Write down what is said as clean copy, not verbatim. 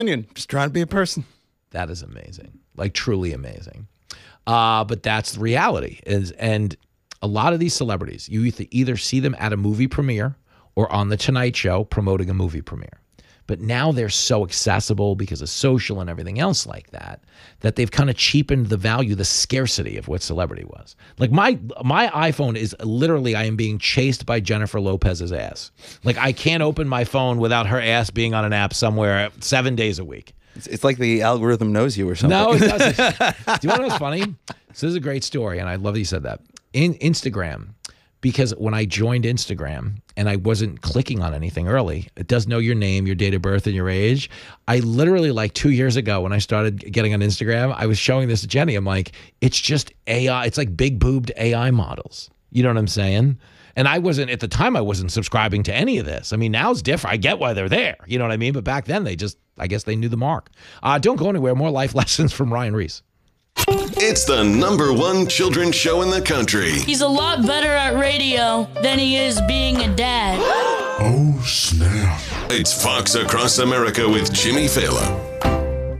Just trying to be a person. That is amazing. Like truly amazing. But that's the reality and a lot of these celebrities, you either see them at a movie premiere or on the Tonight Show promoting a movie premiere. But now they're so accessible because of social and everything else like that they've kind of cheapened the value, the scarcity of what celebrity was. Like my iPhone is literally, I am being chased by Jennifer Lopez's ass. Like I can't open my phone without her ass being on an app somewhere 7 days a week. It's like the algorithm knows you or something. No, it doesn't. Do you want to know what's funny? So this is a great story, and I love that you said that. In Instagram, because when I joined Instagram and I wasn't clicking on anything early, it does know your name, your date of birth, and your age. I literally, like 2 years ago when I started getting on Instagram, I was showing this to Jenny. I'm like, it's just AI. It's like big boobed AI models. You know what I'm saying? And I wasn't, at the time, I wasn't subscribing to any of this. I mean, now it's different. I get why they're there. You know what I mean? But back then, I guess they knew the mark. Don't go anywhere. More life lessons from Ryan Reese. It's the #1 children's show in the country. He's a lot better at radio than he is being a dad. Oh, snap. It's Fox Across America with Jimmy Fallon.